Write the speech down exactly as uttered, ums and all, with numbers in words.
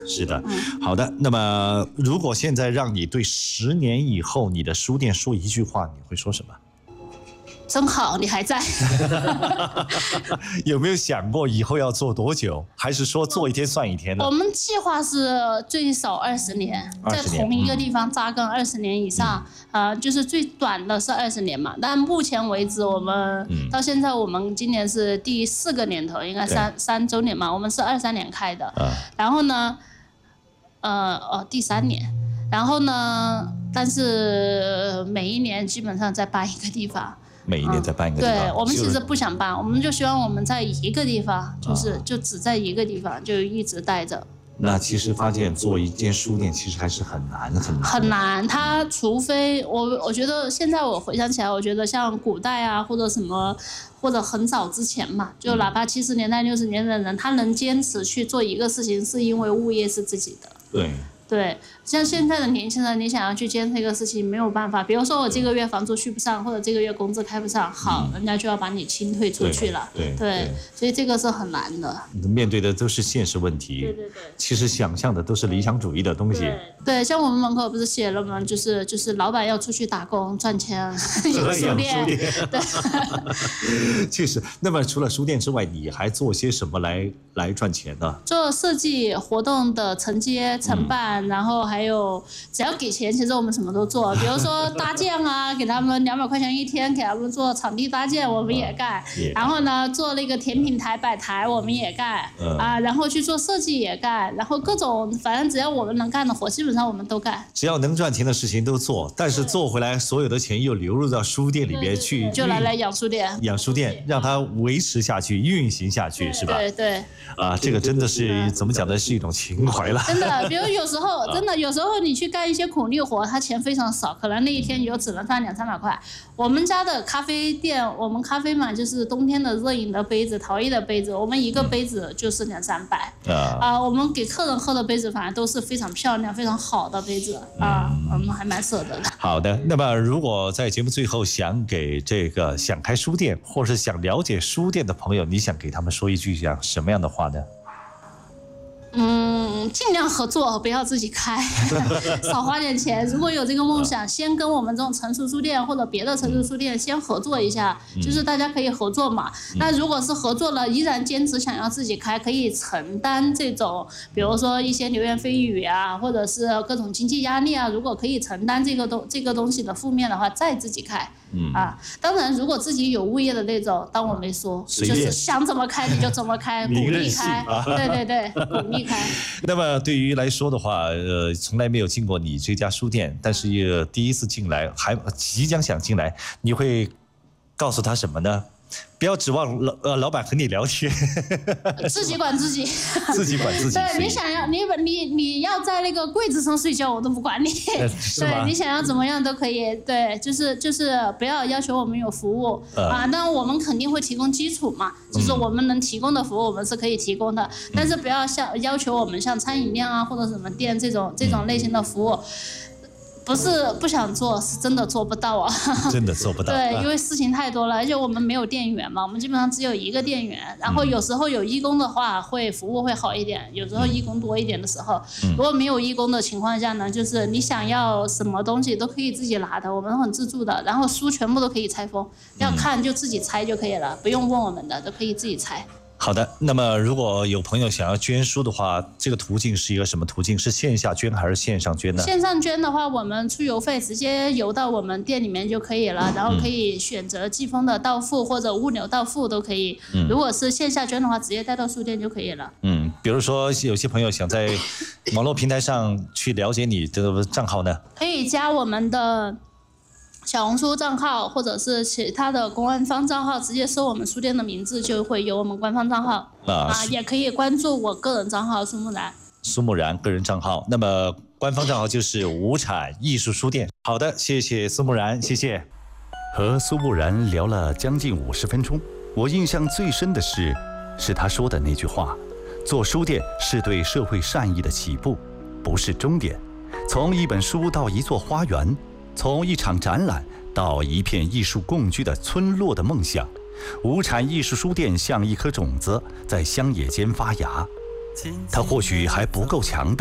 是的，好的。那么，如果现在让你对十年以后你的书店说一句话，你会说什么？ 真好，你还在。 有没有想过以后要做多久？还是说做一天算一天呢？ 我们计划是最少二十年，在同一个地方扎根二十年以上，嗯、呃，就是最短的是二十年嘛。但目前为止，我们、嗯、到现在我们今年是第四个年头，应该三三周年嘛。我们是二三年开的，嗯、然后呢，呃哦第三年，然后呢，但是每一年基本上在搬一个地方。 每一年在搬一个地方、 嗯、对，我们其实不想搬，我们就希望我们在一个地方，就是就只在一个地方，就一直待着。 那其实发现做一间书店其实还是很难很难很难，它除非我我觉得现在我回想起来，我觉得像古代啊或者什么，或者很早之前嘛，就哪怕七十年代六十年代的人，他能坚持去做一个事情，是因为物业是自己的。 对。 对，像现在的年轻人，你想要去坚持一个事情没有办法。比如说我这个月房租续不上，或者这个月工资开不上，好，嗯、人家就要把你清退出去了。 对 对, 对，所以这个是很难的。 面对的都是现实问题。 对对对。 其实想象的都是理想主义的东西。 对，对，像我们门口不是写了吗？就是就是老板要出去打工赚钱，有书店。对。 确实。那么除了书店之外，你还做些什么来来赚钱呢？ 做设计活动的承接承办。嗯，然后还有，只要给钱，其实我们什么都做。比如说搭建啊，给他们两百块钱一天，给他们做场地搭建，我们也干。嗯、然后呢，做那个甜品台摆台，我们也干。嗯、啊，然后去做设计也干，然后各种，反正只要我们能干的活，基本上我们都干。 只要能赚钱的事情都做，但是做回来所有的钱又流入到书店里边去， 就拿来养书店。 养书店，让它维持下去、运行下去，是吧？ 对对。 啊，这个真的是怎么讲呢？是一种情怀了。 真的，比如有时候。真的，有时候你去干一些苦力活，他钱非常少，可能那一天有只能赚两三百块。我们家的咖啡店，我们咖啡嘛，就是冬天的热饮的杯子、陶艺的杯子，我们一个杯子就是两三百。啊、呃，我们给客人喝的杯子，反正都是非常漂亮、非常好的杯子啊、呃，我们还蛮舍得的。 好的，那么如果在节目最后想给这个想开书店或是想了解书店的朋友，你想给他们说一句样什么样的话呢？ 嗯，尽量合作，不要自己开，少花点钱。如果有这个梦想，先跟我们这种成熟书店或者别的成熟书店先合作一下，就是大家可以合作嘛。那如果是合作了，依然坚持想要自己开，可以承担这种，比如说一些流言蜚语啊，或者是各种经济压力啊，如果可以承担这个东这个东西的负面的话，再自己开。嗯啊，当然，如果自己有物业的那种，当我没说，就是想怎么开你就怎么开，鼓励开，啊、对对对，鼓励开。 那么对于来说的话，呃，从来没有进过你这家书店，但是也第一次进来，还即将想进来，你会告诉他什么呢？不要指望老呃老板和你聊天， 自己管自己， 自己管自己。 对，你想要你你你要在那个柜子上睡觉，我都不管你。对，你想要怎么样都可以。对，就是就是不要要求我们有服务、呃、啊，那我们肯定会提供基础嘛，就是我们能提供的服务我们是可以提供的，嗯、但是不要像要求我们像餐饮店啊或者什么店这种这种类型的服务。不是不想做，是真的做不到啊！ 真的做不到。 对，因为事情太多了，而且我们没有店员嘛，我们基本上只有一个店员。然后有时候有义工的话，会服务会好一点；有时候义工多一点的时候，嗯、如果没有义工的情况下呢，就是你想要什么东西都可以自己拿的，我们很自助的。然后书全部都可以拆封，要看就自己拆就可以了，不用问我们的，都可以自己拆。 好的，那么如果有朋友想要捐书的话，这个途径是一个什么途径？是线下捐还是线上捐呢？ 线上捐的话，我们出邮费直接邮到我们店里面就可以了，然后可以选择寄封的到付或者物流到付都可以。嗯、如果是线下捐的话，直接带到书店就可以了。嗯， 比如说有些朋友想在网络平台上去了解你的账号呢， 可以加我们的小红书账号或者是其他的官方账号，直接搜我们书店的名字就会有我们官方账号 啊, 啊，也可以关注我个人账号苏木然。 苏木然个人账号，那么官方账号就是无产艺术书店。好的，谢谢苏木然，谢谢。和苏木然聊了将近五十分钟，我印象最深的是，是他说的那句话：做书店是对社会善意的起步，不是终点。从一本书到一座花园。从一场展览到一片艺术共居的村落的梦想，无产艺术书店像一颗种子在乡野间发芽， 他或许还不够强大。